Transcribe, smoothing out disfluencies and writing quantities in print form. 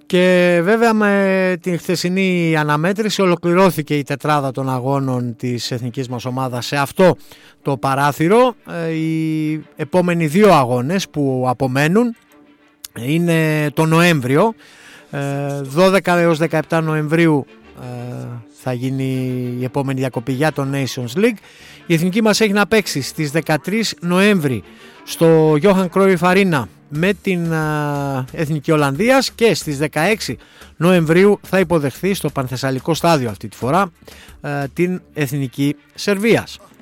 Και βέβαια με την χθεσινή αναμέτρηση ολοκληρώθηκε η τετράδα των αγώνων της εθνικής μας ομάδας σε αυτό το παράθυρο. Οι επόμενοι δύο αγώνες που απομένουν είναι το Νοέμβριο, 12 έως 17 Νοεμβρίου θα γίνει η επόμενη διακοπή για το Nations League. Η εθνική μας έχει να παίξει στις 13 Νοέμβρη στο Johan Cruyff Arena με την Εθνική Ολλανδίας και στις 16 Νοεμβρίου θα υποδεχθεί στο Πανθεσσαλικό στάδιο αυτή τη φορά την Εθνική Σερβίας.